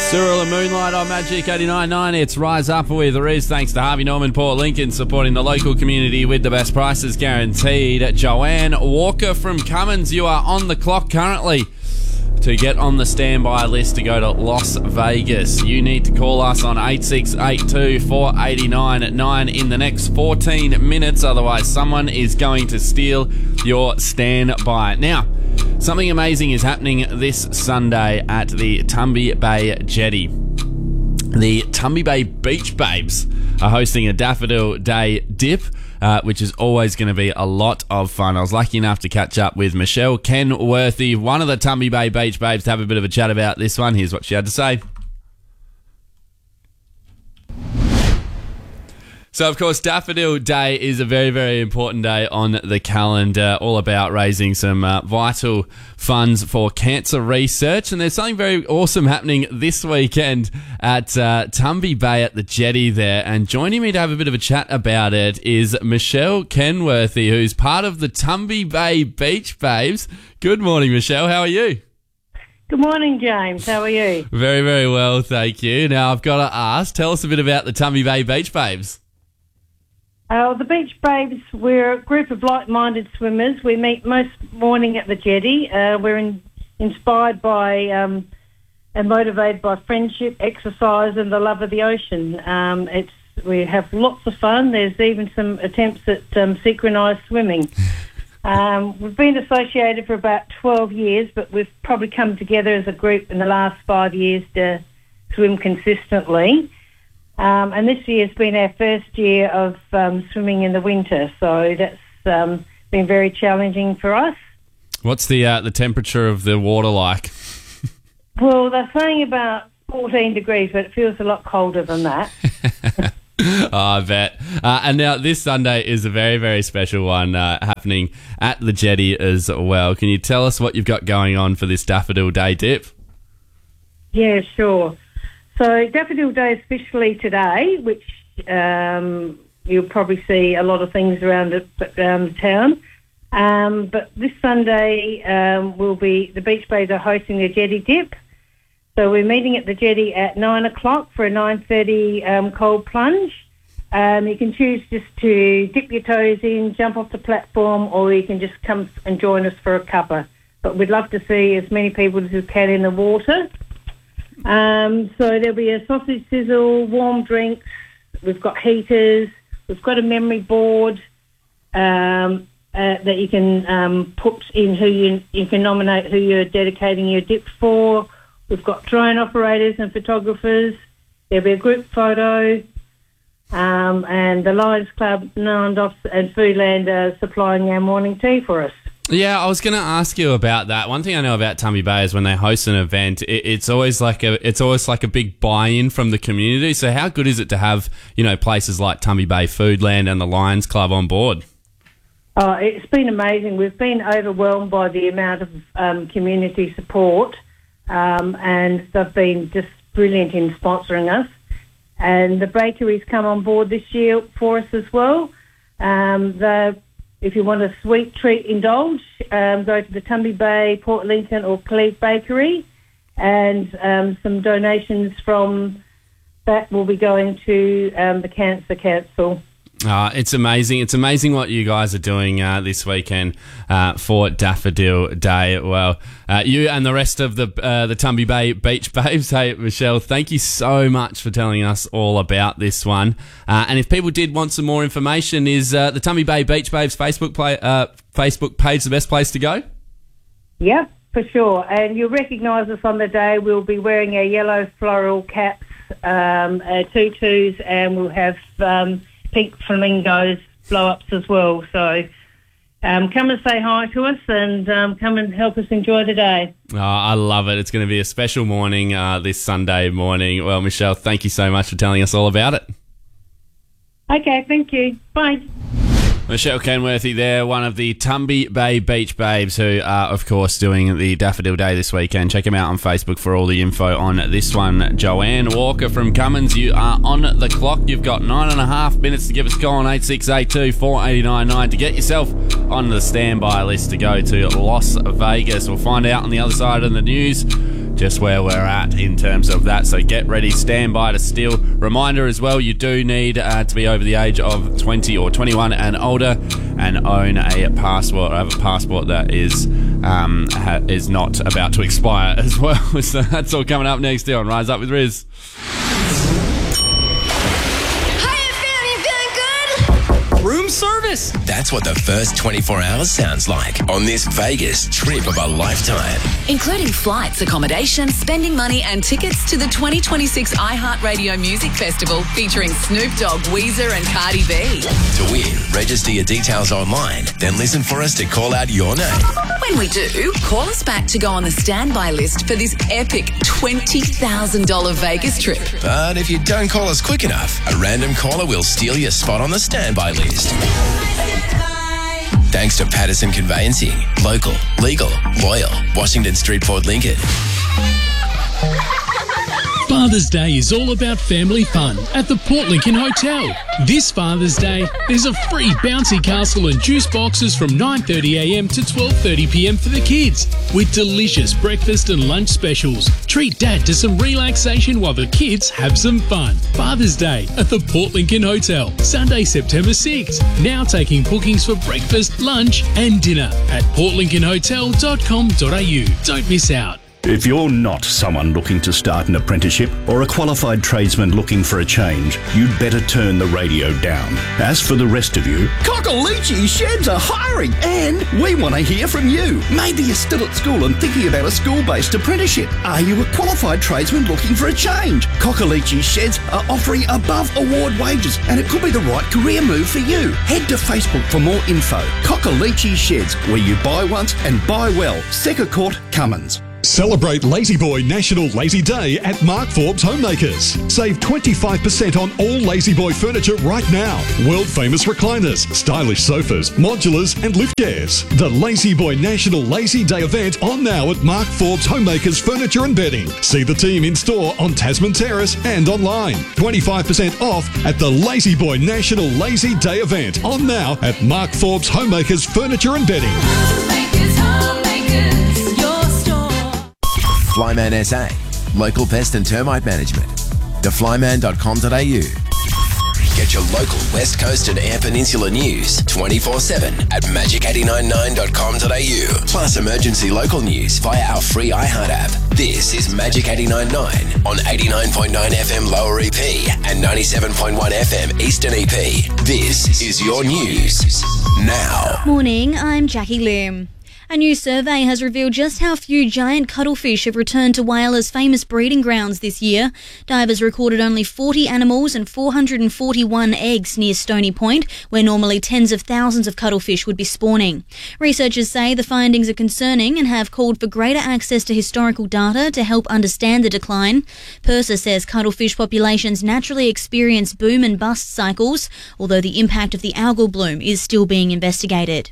Cyril and Moonlight on Magic 89.9. It's Rise Up with Riz. Thanks to Harvey Norman Port Lincoln, supporting the local community with the best prices guaranteed. Joanne Walker from Cummins, you are on the clock currently to get on the standby list to go to Las Vegas. You need to call us on 8682 489 9 in the next 14 minutes. Otherwise, someone is going to steal your standby. Now, something amazing is happening this Sunday at the Tumby Bay Jetty. The Tumby Bay Beach Babes are hosting a Daffodil Day dip, which is always going to be a lot of fun. I was lucky enough to catch up with Michelle Kenworthy, one of the Tumby Bay Beach Babes, to have a bit of a chat about this one. Here's what she had to say. So, of course, Daffodil Day is a very, very important day on the calendar, all about raising some vital funds for cancer research. And there's something very awesome happening this weekend at Tumby Bay at the jetty there. And joining me to have a bit of a chat about it is Michelle Kenworthy, who's part of the Tumby Bay Beach Babes. Good morning, Michelle. How are you? Good morning, James. How are you? Very, very well, thank you. Now, I've got to ask, tell us a bit about the Tumby Bay Beach Babes. The Beach Babes, we're a group of like-minded swimmers. We meet most morning at the jetty. We're inspired by and motivated by friendship, exercise and the love of the ocean. We have lots of fun. There's even some attempts at synchronised swimming. We've been associated for about 12 years, but we've probably come together as a group in the last 5 years to swim consistently. And this year has been our first year of swimming in the winter, so that's been very challenging for us. What's the temperature of the water like? Well, they're saying about 14 degrees, but it feels a lot colder than that. Oh, I bet. And now this Sunday is a very, very special one happening at the jetty as well. Can you tell us what you've got going on for this Daffodil Day dip? Yeah, sure. So Daffodil Day is officially today, which you'll probably see a lot of things around the town. But this Sunday the Beach Babes are hosting a jetty dip. So we're meeting at the jetty at 9 o'clock for a 9:30 cold plunge. You can choose just to dip your toes in, jump off the platform, or you can just come and join us for a cuppa. But we'd love to see as many people as we can in the water. So there'll be a sausage sizzle, warm drinks, we've got heaters, we've got a memory board that you can put in you can nominate who you're dedicating your dip for. We've got drone operators and photographers. There'll be a group photo, and the Lions Club, Nandoffs and Foodland are supplying our morning tea for us. Yeah, I was going to ask you about that. One thing I know about Tumby Bay is when they host an event, it's always like a big buy-in from the community. So how good is it to have, places like Tumby Bay Foodland and the Lions Club on board? Oh, it's been amazing. We've been overwhelmed by the amount of community support, and they've been just brilliant in sponsoring us. And the bakeries come on board this year for us as well. If you want a sweet treat, indulge, go to the Tumby Bay, Port Lincoln or Cleve Bakery, and some donations from that will be going to the Cancer Council. It's amazing. It's amazing what you guys are doing this weekend for Daffodil Day. Well, you and the rest of the Tumby Bay Beach Babes. Hey, Michelle, thank you so much for telling us all about this one. And if people did want some more information, is the Tumby Bay Beach Babes Facebook page the best place to go? Yeah, for sure. And you'll recognise us on the day. We'll be wearing our yellow floral caps, our tutus, and we'll have pink flamingos blow-ups as well. So come and say hi to us and come and help us enjoy the day. Oh, I love it. It's going to be a special morning this Sunday morning. Well, Michelle, thank you so much for telling us all about it. Okay, thank you. Bye. Michelle Kenworthy there, one of the Tumby Bay Beach Babes who are, of course, doing the Daffodil Day this weekend. Check them out on Facebook for all the info on this one. Joanne Walker from Cummins, you are on the clock. You've got 9.5 minutes to give us a call on 8682 489 9 to get yourself on the standby list to go to Las Vegas. We'll find out on the other side of the news just where we're at in terms of that. So get ready, stand by to steal. Reminder as well, you do need to be over the age of 20 or 21 and older and own a passport, or have a passport that is not about to expire as well. So that's all coming up next here on Rise Up with Riz. Room service. That's what the first 24 hours sounds like on this Vegas trip of a lifetime. Including flights, accommodation, spending money and tickets to the 2026 iHeartRadio Music Festival featuring Snoop Dogg, Weezer and Cardi B. To win, register your details online, then listen for us to call out your name. When we do, call us back to go on the standby list for this epic $20,000 Vegas trip. But if you don't call us quick enough, a random caller will steal your spot on the standby list. Thanks to Patterson Conveyancing. Local, legal, loyal. Washington Street, Port Lincoln. Father's Day is all about family fun at the Port Lincoln Hotel. This Father's Day, there's a free bouncy castle and juice boxes from 9:30am to 12:30pm for the kids, with delicious breakfast and lunch specials. Treat Dad to some relaxation while the kids have some fun. Father's Day at the Port Lincoln Hotel, Sunday, September 6th. Now taking bookings for breakfast, lunch and dinner at portlincolnhotel.com.au. Don't miss out. If you're not someone looking to start an apprenticeship or a qualified tradesman looking for a change, you'd better turn the radio down. As for the rest of you, Cockalichi Sheds are hiring and we want to hear from you. Maybe you're still at school and thinking about a school-based apprenticeship. Are you a qualified tradesman looking for a change? Cockalichi Sheds are offering above award wages and it could be the right career move for you. Head to Facebook for more info. Cockalichi Sheds, where you buy once and buy well. Secker Court, Cummins. Celebrate Lazy Boy National Lazy Day at Mark Forbes Homemakers. Save 25% on all Lazy Boy furniture right now. World famous recliners, stylish sofas, modulars and lift chairs. The Lazy Boy National Lazy Day event on now at Mark Forbes Homemakers Furniture and Bedding. See the team in store on Tasman Terrace and online. 25% off at the Lazy Boy National Lazy Day event on now at Mark Forbes Homemakers Furniture and Bedding. Flyman SA, local pest and termite management. theflyman.com.au. Get your local West Coast and Eyre Peninsula news 24/7 at magic899.com.au. Plus emergency local news via our free iHeart app. This is Magic 89.9 on 89.9 FM Lower EP and 97.1 FM Eastern EP. This is your news now. Morning, I'm Jackie Lim. A new survey has revealed just how few giant cuttlefish have returned to Whyala's famous breeding grounds this year. Divers recorded only 40 animals and 441 eggs near Stony Point, where normally tens of thousands of cuttlefish would be spawning. Researchers say the findings are concerning and have called for greater access to historical data to help understand the decline. Purser says cuttlefish populations naturally experience boom and bust cycles, although the impact of the algal bloom is still being investigated.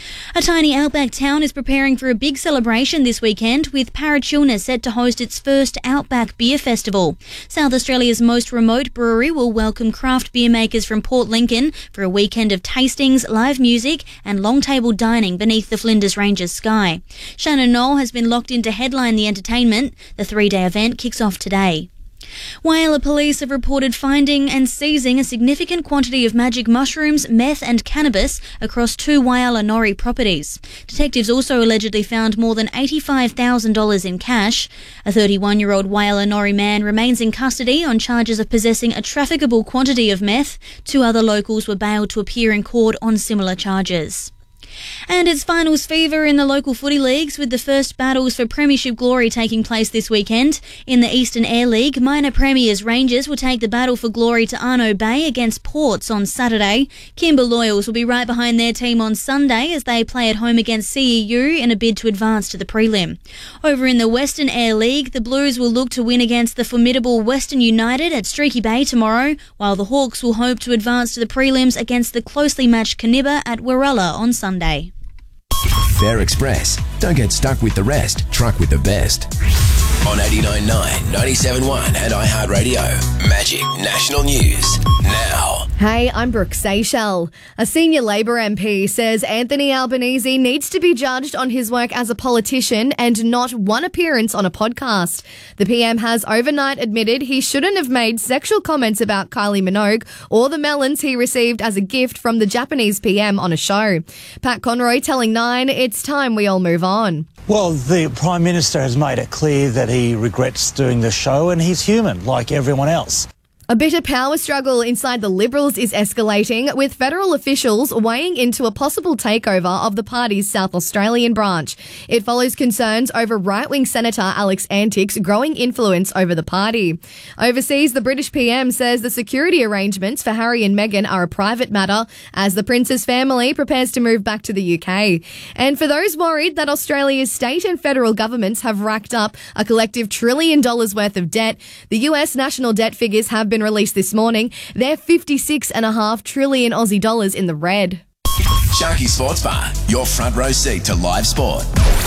A tiny outback town is preparing for a big celebration this weekend, with Parachilna set to host its first Outback Beer Festival. South Australia's most remote brewery will welcome craft beer makers from Port Lincoln for a weekend of tastings, live music and long table dining beneath the Flinders Ranges sky. Shannon Knoll has been locked in to headline the entertainment. The 3-day event kicks off today. Whyalla police have reported finding and seizing a significant quantity of magic mushrooms, meth and cannabis across 2 Whyalla Norrie properties. Detectives also allegedly found more than $85,000 in cash. A 31-year-old Whyalla Norrie man remains in custody on charges of possessing a trafficable quantity of meth. 2 other locals were bailed to appear in court on similar charges. And it's finals fever in the local footy leagues, with the first battles for premiership glory taking place this weekend. In the Eastern Air League, minor premiers Rangers will take the battle for glory to Arno Bay against Ports on Saturday. Kimber Loyals will be right behind their team on Sunday as they play at home against CEU in a bid to advance to the prelim. Over in the Western Air League, the Blues will look to win against the formidable Western United at Streaky Bay tomorrow, while the Hawks will hope to advance to the prelims against the closely matched Canibba at Werrella on Sunday. Fair Express. Don't get stuck with the rest. Truck with the best. On 89.9, 97.1 and iHeartRadio. Magic National News now. Hey, I'm Brooke Seychelles. A senior Labor MP says Anthony Albanese needs to be judged on his work as a politician and not one appearance on a podcast. The PM has overnight admitted he shouldn't have made sexual comments about Kylie Minogue or the melons he received as a gift from the Japanese PM on a show. Pat Conroy telling Nine it's time we all move on. Well, the Prime Minister has made it clear that he regrets doing the show and he's human, like everyone else. A bitter power struggle inside the Liberals is escalating, with federal officials weighing into a possible takeover of the party's South Australian branch. It follows concerns over right-wing Senator Alex Antique's growing influence over the party. Overseas, the British PM says the security arrangements for Harry and Meghan are a private matter as the Prince's family prepares to move back to the UK. And for those worried that Australia's state and federal governments have racked up a collective $1 trillion worth of debt, the US national debt figures have been released this morning. They're 56.5 trillion Aussie dollars in the red. Sharky Sports Bar, your front row seat to live sport.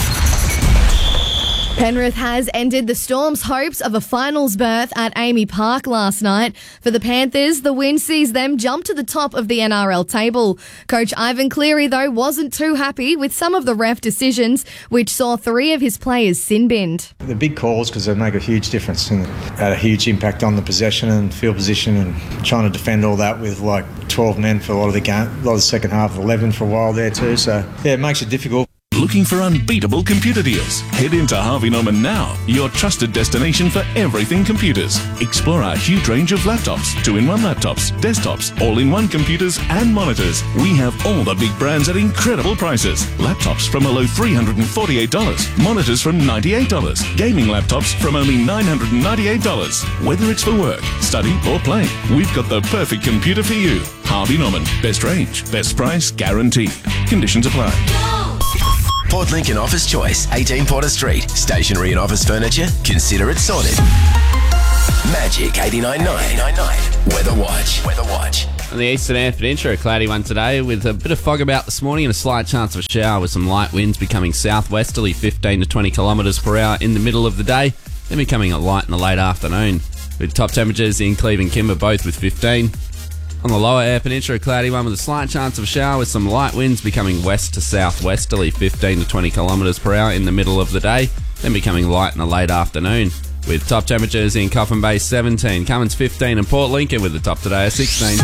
Penrith has ended the Storm's hopes of a finals berth at Amy Park last night. For the Panthers, the win sees them jump to the top of the NRL table. Coach Ivan Cleary, though, wasn't too happy with some of the ref decisions, which saw 3 of his players sin-binned. The big calls, because they make a huge difference and had a huge impact on the possession and field position, and trying to defend all that with like 12 men for a lot of the game, a lot of the second half, 11 for a while there too. So, yeah, it makes it difficult. Looking for unbeatable computer deals? Head into Harvey Norman now, your trusted destination for everything computers. Explore our huge range of laptops, 2-in-1 laptops, desktops, all-in-one computers and monitors. We have all the big brands at incredible prices. Laptops from a low $348, monitors from $98, gaming laptops from only $998. Whether it's for work, study or play, we've got the perfect computer for you. Harvey Norman, best range, best price guaranteed. Conditions apply. Port Lincoln Office Choice, 18 Porter Street. Stationery and office furniture? Consider it sorted. Magic 89.9. Weather Watch. On the eastern Eyre Peninsula, a cloudy one today with a bit of fog about this morning and a slight chance of a shower with some light winds becoming southwesterly 15 to 20 kilometres per hour in the middle of the day, then becoming a light in the late afternoon, with top temperatures in Cleve and Kimber both with 15. On the lower Eyre Peninsula, a cloudy one with a slight chance of a shower with some light winds becoming west to southwesterly 15 to 20 kilometres per hour in the middle of the day, then becoming light in the late afternoon, with top temperatures in Coffin Bay 17, Cummins 15 and Port Lincoln with the top today of 16.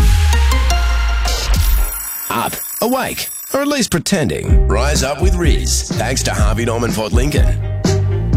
Up, awake, or at least pretending. Rise up with Riz, thanks to Harvey Norman Port Lincoln.